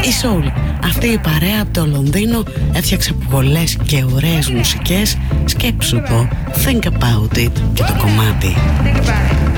Η Soul, αυτή η παρέα από το Λονδίνο, έφτιαξε πολλές και ωραίες μουσικές. Σκέψου το, Think About It και το κομμάτι. Think about it.